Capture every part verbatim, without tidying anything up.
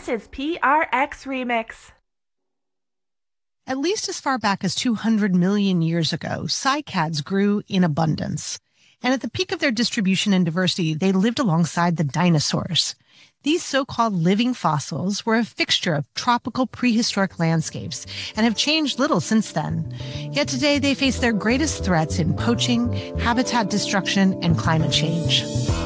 This is P R X Remix. At least as far back as two hundred million years ago, cycads grew in abundance. And at the peak of their distribution and diversity, they lived alongside the dinosaurs. These so-called living fossils were a fixture of tropical prehistoric landscapes and have changed little since then. Yet today they face their greatest threats in poaching, habitat destruction, and climate change.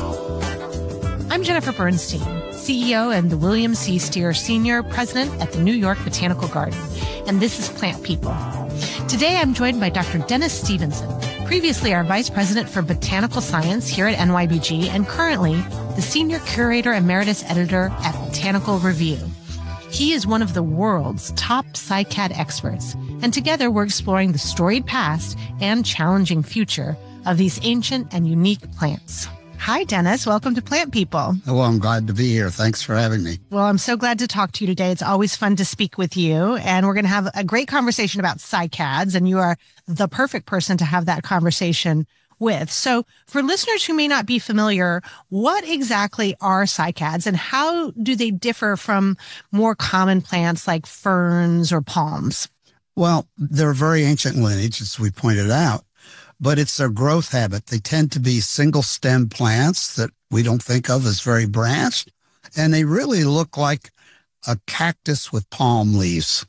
I'm Jennifer Bernstein, C E O and the William C. Steer Senior President at the New York Botanical Garden, and this is Plant People. Today I'm joined by Doctor Dennis Stevenson, previously our Vice President for Botanical Science here at N Y B G and currently the Senior Curator Emeritus Editor at Botanical Review. He is one of the world's top cycad experts, and together we're exploring the storied past and challenging future of these ancient and unique plants. Hi, Dennis. Welcome to Plant People. Well, I'm glad to be here. Thanks for having me. Well, I'm so glad to talk to you today. It's always fun to speak with you. And we're going to have a great conversation about cycads. And you are the perfect person to have that conversation with. So for listeners who may not be familiar, what exactly are cycads and how do they differ from more common plants like ferns or palms? Well, they're a very ancient lineage, as we pointed out. But it's their growth habit. They tend to be single-stem plants that we don't think of as very branched, and they really look like a cactus with palm leaves.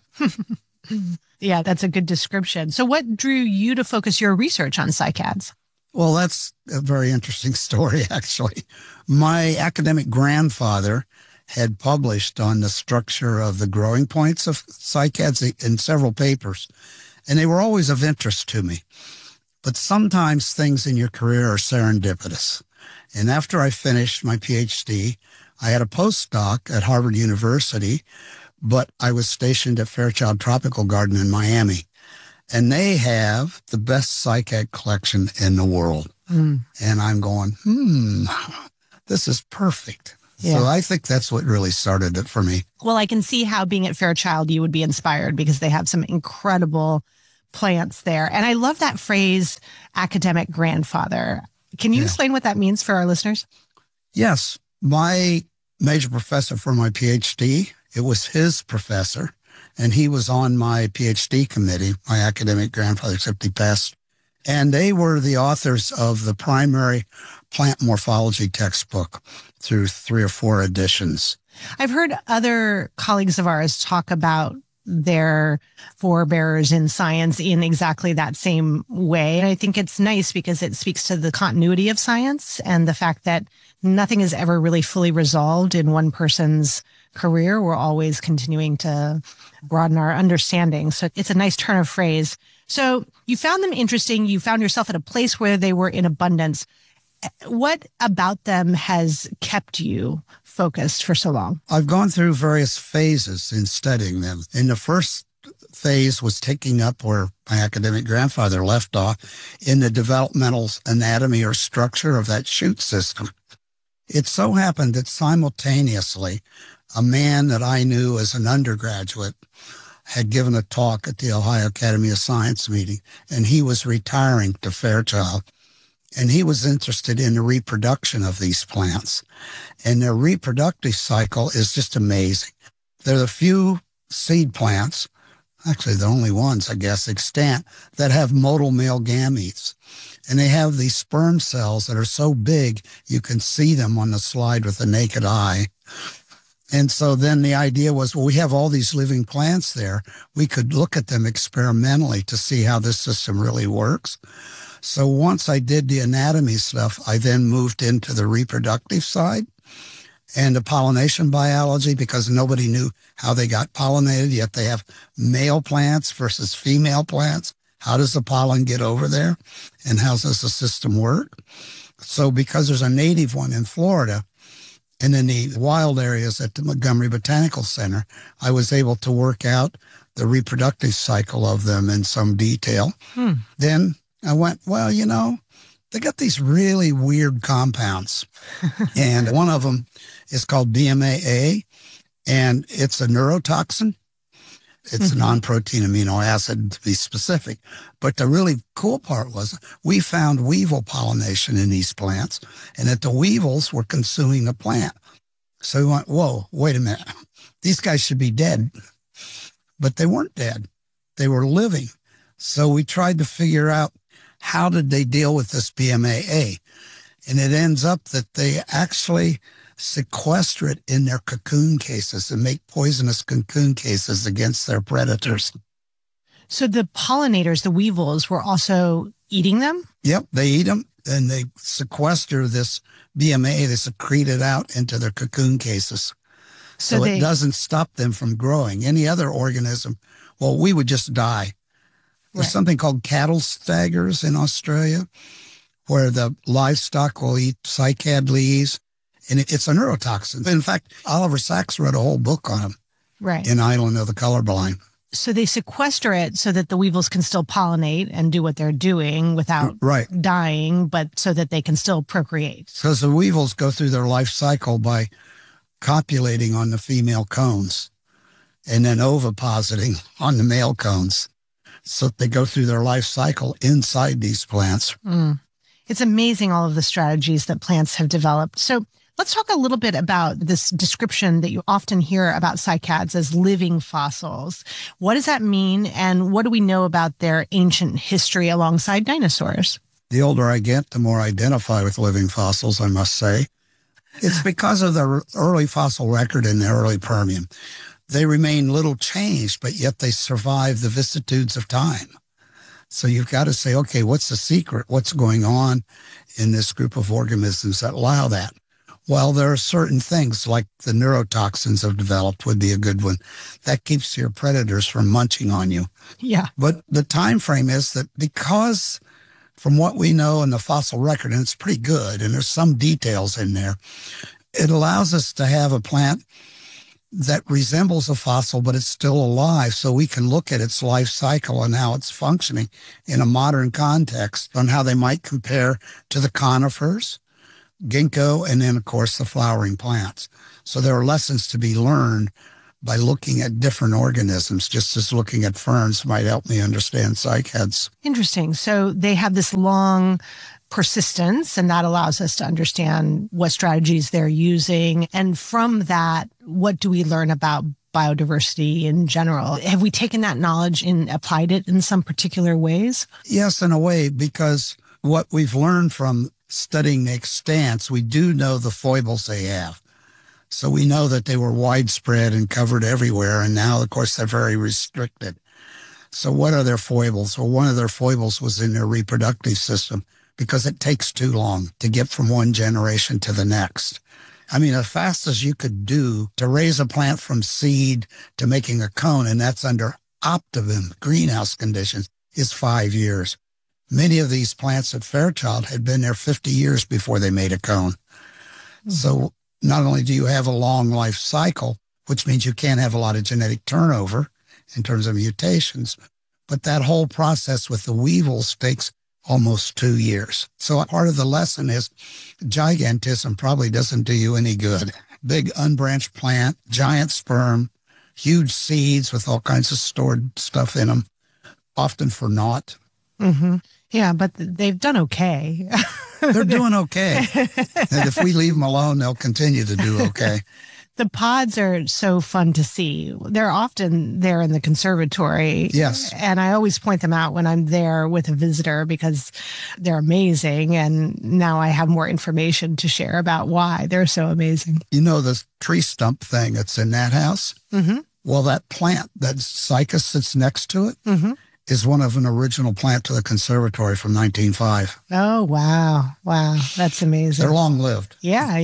Yeah, that's a good description. So what drew you to focus your research on cycads? Well, that's a very interesting story, actually. My academic grandfather had published on the structure of the growing points of cycads in several papers, and they were always of interest to me. But sometimes things in your career are serendipitous. And after I finished my P H D, I had a postdoc at Harvard University, but I was stationed at Fairchild Tropical Garden in Miami. And they have the best cycad collection in the world. Mm. And I'm going, hmm, this is perfect. Yeah. So I think that's what really started it for me. Well, I can see how being at Fairchild, you would be inspired because they have some incredible plants there. And I love that phrase, academic grandfather. Can you yeah. explain what that means for our listeners? Yes. My major professor for my P H D, it was his professor, and he was on my P H D committee, my academic grandfather, except he passed. And they were the authors of the primary plant morphology textbook through three or four editions. I've heard other colleagues of ours talk about their forebears in science in exactly that same way. And I think it's nice because it speaks to the continuity of science and the fact that nothing is ever really fully resolved in one person's career. We're always continuing to broaden our understanding. So it's a nice turn of phrase. So you found them interesting. You found yourself at a place where they were in abundance. What about them has kept you focused for so long? I've gone through various phases in studying them. In the first phase was taking up where my academic grandfather left off in the developmental anatomy or structure of that shoot system. It so happened that simultaneously, a man that I knew as an undergraduate had given a talk at the Ohio Academy of Science meeting, and he was retiring to Fairchild. And he was interested in the reproduction of these plants. And their reproductive cycle is just amazing. They're the few seed plants, actually the only ones, I guess, extant, that have motile male gametes. And they have these sperm cells that are so big you can see them on the slide with the naked eye. And so then the idea was, well, we have all these living plants there. We could look at them experimentally to see how this system really works. So once I did the anatomy stuff, I then moved into the reproductive side and the pollination biology because nobody knew how they got pollinated, yet they have male plants versus female plants. How does the pollen get over there? And how does the system work? So because there's a native one in Florida and in the wild areas at the Montgomery Botanical Center, I was able to work out the reproductive cycle of them in some detail. Hmm. Then I went, well, you know, they got these really weird compounds. And one of them is called B M A A, and it's a neurotoxin. It's mm-hmm. a non-protein amino acid, to be specific. But the really cool part was we found weevil pollination in these plants, and that the weevils were consuming the plant. So we went, whoa, wait a minute. these guys should be dead. But they weren't dead. They were living. So we tried to figure out how did they deal with this B M A A? And it ends up that they actually sequester it in their cocoon cases and make poisonous cocoon cases against their predators. So the pollinators, the weevils, were also eating them? Yep, they eat them and they sequester this B M A. They secrete it out into their cocoon cases. So, so they, it doesn't stop them from growing. Any other organism, well, we would just die. There's right. something called cattle staggers in Australia where the livestock will eat cycad leaves, and it's a neurotoxin. In fact, Oliver Sacks wrote a whole book on them right. in Island of the Colorblind. So they sequester it so that the weevils can still pollinate and do what they're doing without right. dying, but so that they can still procreate. Because the weevils go through their life cycle by copulating on the female cones and then ovipositing on the male cones. So they go through their life cycle inside these plants. Mm. It's amazing all of the strategies that plants have developed. So let's talk a little bit about this description that you often hear about cycads as living fossils. What does that mean, and what do we know about their ancient history alongside dinosaurs? The older I get, the more I identify with living fossils, I must say. It's because of the early fossil record in the early Permian. They remain little changed, but yet they survive the vicissitudes of time. So you've got to say, okay, what's the secret? What's going on in this group of organisms that allow that? Well, there are certain things like the neurotoxins have developed would be a good one. That keeps your predators from munching on you. Yeah. But the time frame is that because from what we know in the fossil record, and it's pretty good, and there's some details in there, it allows us to have a plant that resembles a fossil, but it's still alive, so we can look at its life cycle and how it's functioning in a modern context on how they might compare to the conifers, ginkgo, and then, of course, the flowering plants. So there are lessons to be learned by looking at different organisms, just as looking at ferns might help me understand cycads. Interesting. So they have this long persistence, and that allows us to understand what strategies they're using. And from that, what do we learn about biodiversity in general? Have we taken that knowledge and applied it in some particular ways? Yes, in a way, because what we've learned from studying the extants, we do know the foibles they have. So we know that they were widespread and covered everywhere, and now, of course, they're very restricted. So what are their foibles? Well, one of their foibles was in their reproductive system, because it takes too long to get from one generation to the next. I mean, as fast as you could do to raise a plant from seed to making a cone, and that's under optimum greenhouse conditions, is five years. Many of these plants at Fairchild had been there fifty years before they made a cone. Mm-hmm. So not only do you have a long life cycle, which means you can't have a lot of genetic turnover in terms of mutations, but that whole process with the weevils takes almost two years. So part of the lesson is gigantism probably doesn't do you any good. Big unbranched plant, giant sperm, huge seeds with all kinds of stored stuff in them, often for naught. Mm-hmm. Yeah, but they've done okay. They're doing okay. And if we leave them alone, they'll continue to do okay. The pods are so fun to see. They're often there in the conservatory. Yes. And I always point them out when I'm there with a visitor because they're amazing. And now I have more information to share about why they're so amazing. You know, the tree stump thing that's in that house? Mm-hmm. Well, that plant, that cycas that's next to it, mm-hmm. is one of an original plant to the conservatory from nineteen oh five. Oh, wow. Wow. That's amazing. They're long-lived. Yeah,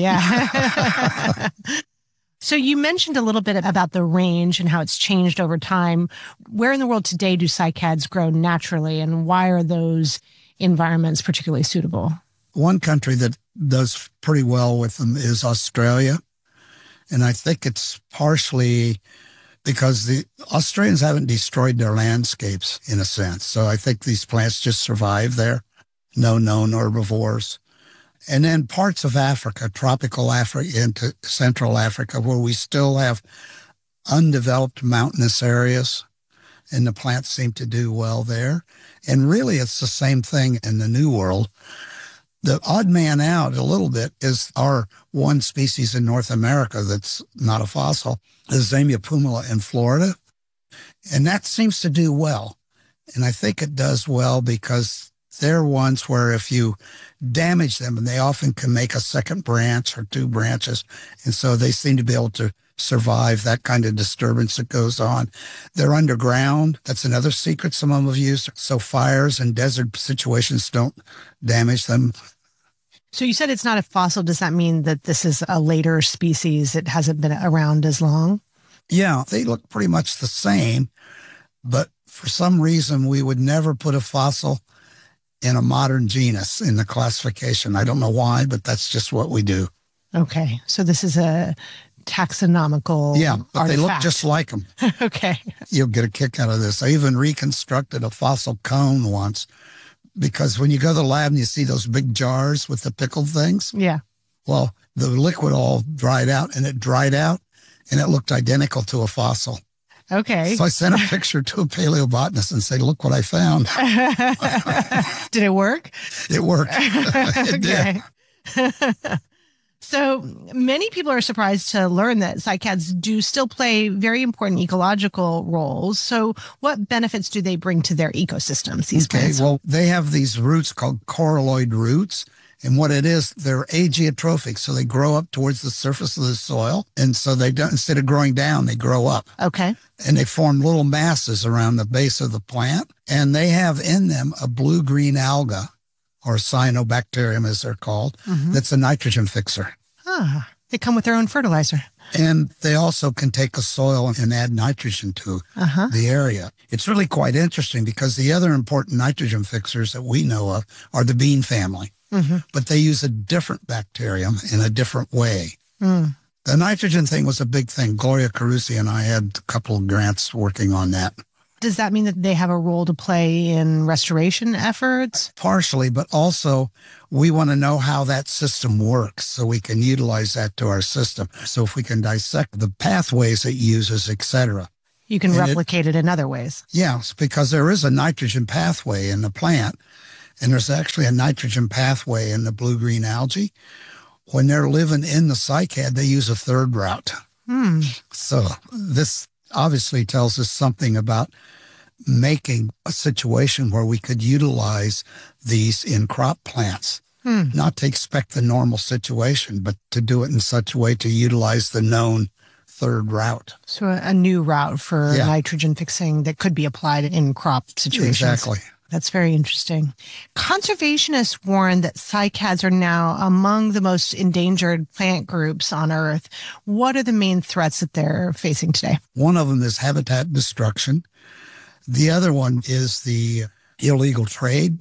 yeah. So you mentioned a little bit about the range and how it's changed over time. Where in the world today do cycads grow naturally, and why are those environments particularly suitable? One country that does pretty well with them is Australia. And I think it's partially because the Australians haven't destroyed their landscapes in a sense. So I think these plants just survive there. No known herbivores. And then parts of Africa, tropical Africa into Central Africa, where we still have undeveloped mountainous areas, and the plants seem to do well there. And really, it's the same thing in the New World. The odd man out a little bit is our one species in North America that's not a fossil, is Zamia pumila in Florida. And that seems to do well. And I think it does well because they're ones where if you damage them, and they often can make a second branch or two branches, and so they seem to be able to survive that kind of disturbance that goes on. They're underground. That's another secret some of them have used. So fires and desert situations don't damage them. So you said it's not a fossil. Does that mean that this is a later species? It hasn't been around as long? Yeah, they look pretty much the same, but for some reason we would never put a fossil in a modern genus in the classification. I don't know why, but that's just what we do. Okay, so this is a taxonomical Yeah, but artifact. they look just like them. Okay. You'll get a kick out of this. I even reconstructed a fossil cone once because when you go to the lab and you see those big jars with the pickled things, Yeah. well, the liquid all dried out and it dried out and it looked identical to a fossil. Okay. So I sent a picture to a paleobotanist and said, look what I found. Did it work? It worked. It did. Okay. So many people are surprised to learn that cycads do still play very important ecological roles. So what benefits do they bring to their ecosystems, these Okay, plants? well, they have these roots called coralloid roots. And what it is, they're ageotrophic. So they grow up towards the surface of the soil. And so they don't, instead of growing down, they grow up. Okay. And they form little masses around the base of the plant. And they have in them a blue-green alga, or cyanobacterium as they're called, Mm-hmm. that's a nitrogen fixer. Ah, they come with their own fertilizer. And they also can take a soil and add nitrogen to Uh-huh. the area. It's really quite interesting because the other important nitrogen fixers that we know of are the bean family. Mm-hmm. But they use a different bacterium in a different way. Mm. The nitrogen thing was a big thing. Gloria Carusi and I had a couple of grants working on that. Does that mean that they have a role to play in restoration efforts? Partially, but also we want to know how that system works so we can utilize that to our system. So if we can dissect the pathways it uses, et cetera. You can And it- replicate it, in other ways. Yes, because there is a nitrogen pathway in the plant, and there's actually a nitrogen pathway in the blue-green algae. When they're living in the cycad, they use a third route. Hmm. So this obviously tells us something about making a situation where we could utilize these in crop plants, Hmm. not to expect the normal situation, but to do it in such a way to utilize the known third route. So a, a new route for Yeah. nitrogen fixing that could be applied in crop situations. Exactly. That's very interesting. Conservationists warn that cycads are now among the most endangered plant groups on Earth. What are the main threats that they're facing today? One of them is habitat destruction. The other one is the illegal trade.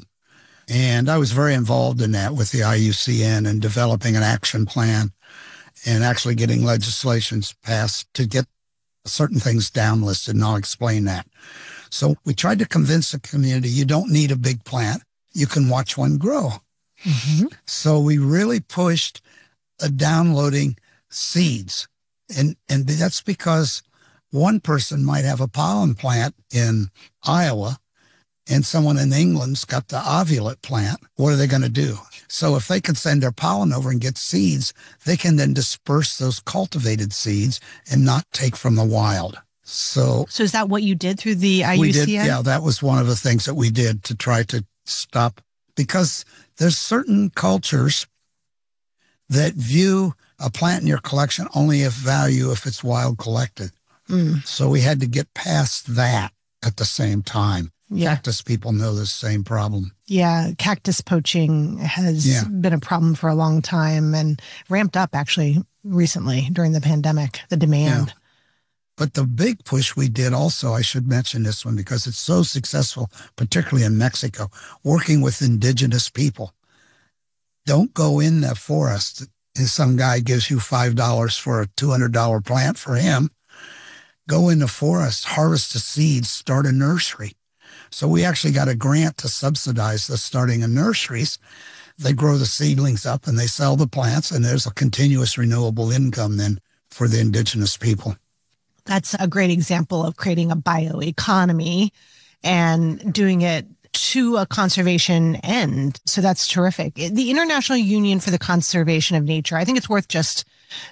And I was very involved in that with the I U C N and developing an action plan and actually getting legislations passed to get certain things downlisted, and I'll explain that. So we tried to convince the community you don't need a big plant. You can watch one grow. Mm-hmm. So we really pushed uh, downloading seeds. And, and that's because one person might have a pollen plant in Iowa and someone in England's got the ovulate plant. What are they going to do? So if they can send their pollen over and get seeds, they can then disperse those cultivated seeds and not take from the wild. So So is that what you did through the I U C N? we did, yeah, that was one of the things that we did to try to stop, because there's certain cultures that view a plant in your collection only of value if it's wild collected. Mm. So we had to get past that at the same time. Yeah. Cactus people know the same problem. Yeah, cactus poaching has Yeah. been a problem for a long time and ramped up actually recently during the pandemic, the demand. Yeah. But the big push we did also, I should mention this one because it's so successful, particularly in Mexico, working with indigenous people. Don't go in the forest and some guy gives you five dollars for a two hundred dollars plant for him. Go in the forest, harvest the seeds, start a nursery. So we actually got a grant to subsidize the starting of nurseries. They grow the seedlings up and they sell the plants, and there's a continuous renewable income then for the indigenous people. That's a great example of creating a bioeconomy and doing it to a conservation end. So that's terrific. The International Union for the Conservation of Nature, I think it's worth just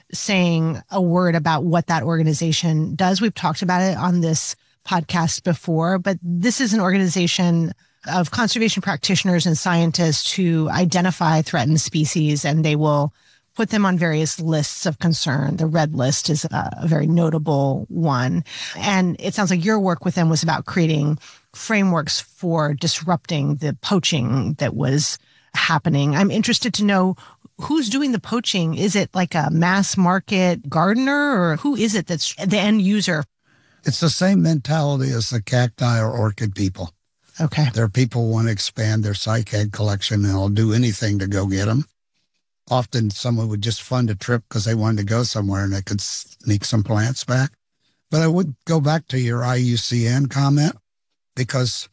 saying a word about what that organization does. We've talked about it on this podcast before, but this is an organization of conservation practitioners and scientists who identify threatened species, and they will put them on various lists of concern. The red list is a, a very notable one. And it sounds like your work with them was about creating frameworks for disrupting the poaching that was happening. I'm interested to know who's doing the poaching. Is it like a mass market gardener, or who is it that's the end user? It's the same mentality as the cacti or orchid people. Okay. There are people who want to expand their cycad collection, and they'll do anything to go get them. Often someone would just fund a trip because they wanted to go somewhere and they could sneak some plants back. But I would go back to your I U C N comment, because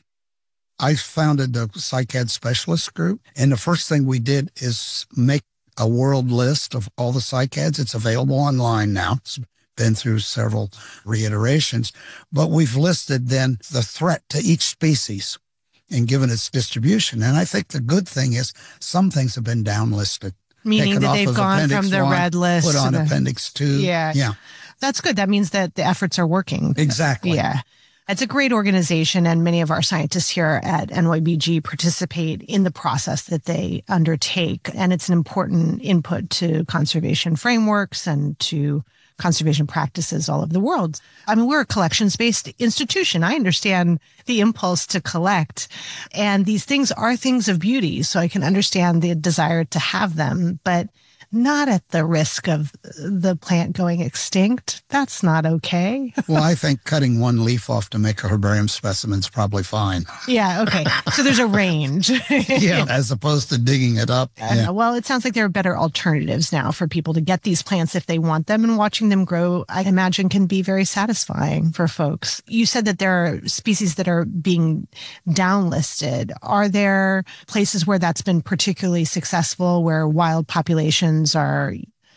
I founded the cycad specialist group. And the first thing we did is make a world list of all the cycads. It's available online now. It's been through several reiterations. But we've listed then the threat to each species and given its distribution. And I think the good thing is some things have been downlisted. Meaning that they've gone from the red list. Put on to the, appendix two. Yeah. Yeah. That's good. That means that the efforts are working. Exactly. Yeah. It's a great organization, and many of our scientists here at N Y B G participate in the process that they undertake. And it's an important input to conservation frameworks and to conservation practices all over the world. I mean, we're a collections-based institution. I understand the impulse to collect, and these things are things of beauty, so I can understand the desire to have them, but not at the risk of the plant going extinct. That's not okay. Well, I think cutting one leaf off to make a herbarium specimen is probably fine. Yeah, okay. So there's a range. Yeah, as opposed to digging it up. Yeah. Uh, well, it sounds like there are better alternatives now for people to get these plants if they want them, and watching them grow, I imagine, can be very satisfying for folks. You said that there are species that are being downlisted. Are there places where that's been particularly successful, where wild populations are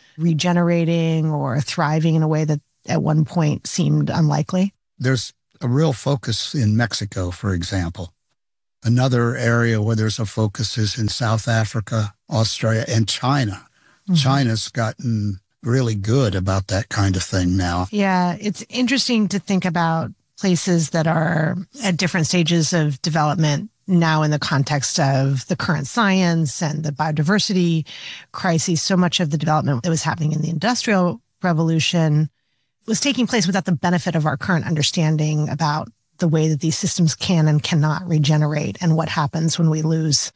regenerating or thriving in a way that at one point seemed unlikely? There's a real focus in Mexico, for example. Another area where there's a focus is in South Africa, Australia, and China. Mm-hmm. China's gotten really good about that kind of thing now. Yeah, it's interesting to think about places that are at different stages of development now in the context of the current science and the biodiversity crisis. So much of the development that was happening in the Industrial Revolution was taking place without the benefit of our current understanding about the way that these systems can and cannot regenerate and what happens when we lose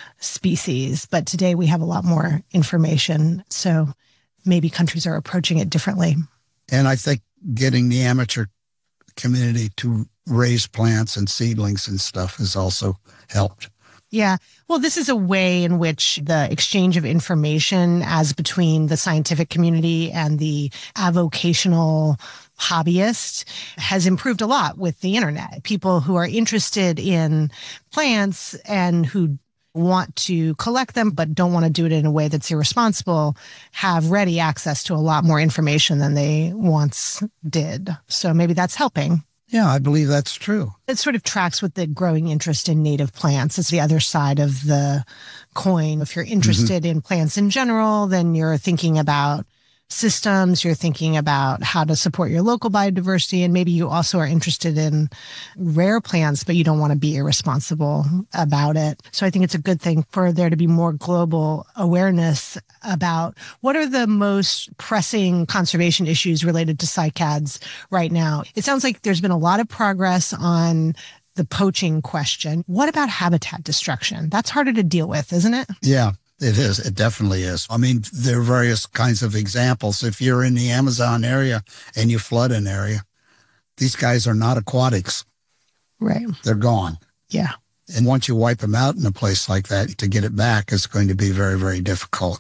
species. But today we have a lot more information, so maybe countries are approaching it differently. And I think getting the amateur community to raise plants and seedlings and stuff has also helped. Yeah. Well, this is a way in which the exchange of information as between the scientific community and the avocational hobbyist has improved a lot with the internet. People who are interested in plants and who want to collect them but don't want to do it in a way that's irresponsible have ready access to a lot more information than they once did. So maybe that's helping. Yeah, I believe that's true. It sort of tracks with the growing interest in native plants. It's the other side of the coin. If you're interested mm-hmm. in plants in general, then you're thinking about systems, you're thinking about how to support your local biodiversity, and maybe you also are interested in rare plants, but you don't want to be irresponsible about it. So I think it's a good thing for there to be more global awareness about what are the most pressing conservation issues related to cycads right now. It sounds like there's been a lot of progress on the poaching question. What about habitat destruction? That's harder to deal with, isn't it? Yeah. It is. It definitely is. I mean, there are various kinds of examples. If you're in the Amazon area and you flood an area, these guys are not aquatics. Right. They're gone. Yeah. And once you wipe them out in a place like that, to get it back is going to be very, very difficult.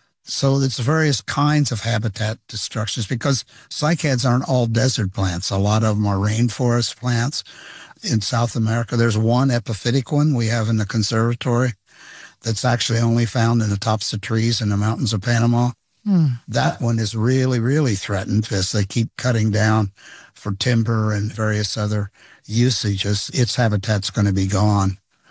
So it's various kinds of habitat destructions because cycads aren't all desert plants. A lot of them are rainforest plants. In South America, there's one epiphytic one we have in the conservatory that's actually only found in the tops of trees in the mountains of Panama. Mm. That one is really, really threatened as they keep cutting down for timber and various other usages. Its habitat's going to be gone.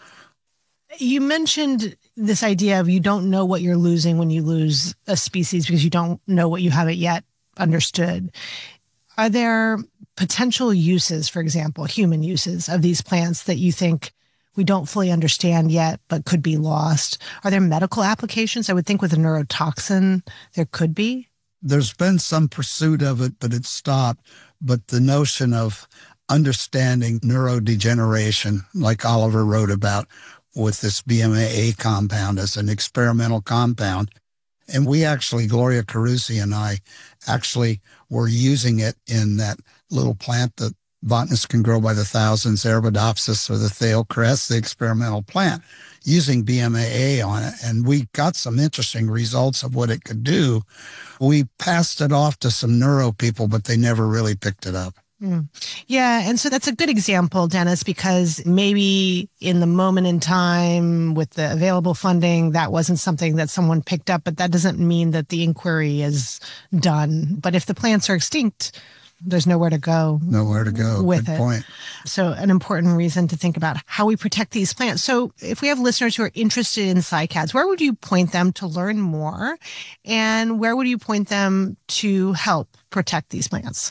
You mentioned this idea of you don't know what you're losing when you lose a species because you don't know what you haven't yet understood. Are there potential uses, for example, human uses of these plants that you think we don't fully understand yet, but could be lost? Are there medical applications? I would think with a neurotoxin, there could be. There's been some pursuit of it, but it's stopped. But the notion of understanding neurodegeneration, like Oliver wrote about with this B M A A compound as an experimental compound. And we actually, Gloria Carusi and I actually were using it in that little plant that botanists can grow by the thousands, Arabidopsis or the Theocrest, the experimental plant, using B M A A on it. And we got some interesting results of what it could do. We passed it off to some neuro people, but they never really picked it up. Mm. Yeah. And so that's a good example, Dennis, because maybe in the moment in time with the available funding, that wasn't something that someone picked up, but that doesn't mean that the inquiry is done. But if the plants are extinct, there's nowhere to go. Nowhere to go. With Good it. point. So an important reason to think about how we protect these plants. So if we have listeners who are interested in cycads, where would you point them to learn more? And where would you point them to help protect these plants?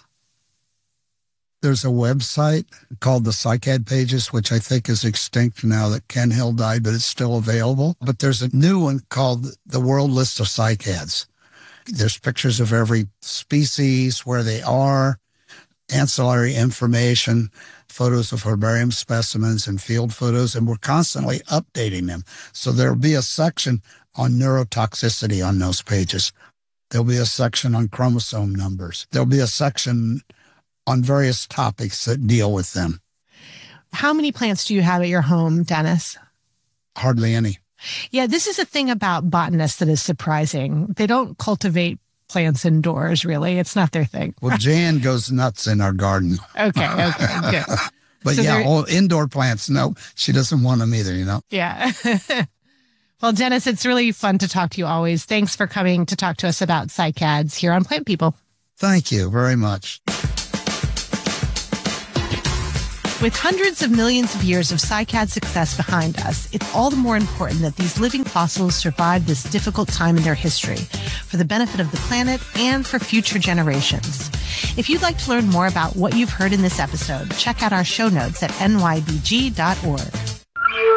There's a website called the Cycad Pages, which I think is extinct now that Ken Hill died, but it's still available. But there's a new one called the World List of Cycads. There's pictures of every species, where they are, ancillary information, photos of herbarium specimens and field photos, and we're constantly updating them. So there'll be a section on neurotoxicity on those pages. There'll be a section on chromosome numbers. There'll be a section on various topics that deal with them. How many plants do you have at your home, Dennis? Hardly any. Yeah, this is a thing about botanists that is surprising. They don't cultivate plants indoors, really. It's not their thing. Well, Jan goes nuts in our garden. Okay, okay, good. But So yeah, there- all indoor plants, no, she doesn't want them either, you know. Yeah. Well, Dennis, it's really fun to talk to you always. Thanks for coming to talk to us about cycads here on Plant People. Thank you very much. With hundreds of millions of years of cycad success behind us, it's all the more important that these living fossils survive this difficult time in their history for the benefit of the planet and for future generations. If you'd like to learn more about what you've heard in this episode, check out our show notes at N Y B G dot org.